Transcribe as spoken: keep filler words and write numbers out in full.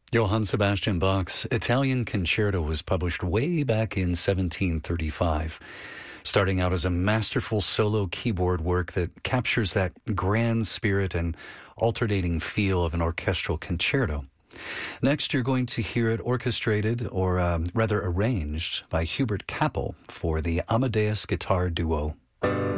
Johann Sebastian Bach's Italian Concerto was published way back in seventeen thirty-five, starting out as a masterful solo keyboard work that captures that grand spirit and alternating feel of an orchestral concerto. Next, you're going to hear it orchestrated, or um, rather arranged, by Hubert Kappel for the Amadeus Guitar Duo.